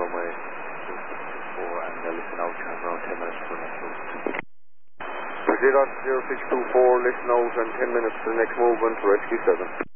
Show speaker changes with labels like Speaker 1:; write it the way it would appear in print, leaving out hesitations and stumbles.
Speaker 1: runway 0624 and listen out, around 10 minutes for the next movement. Roger that, 0624, listen out and 10 minutes for the next movement, rescue 7.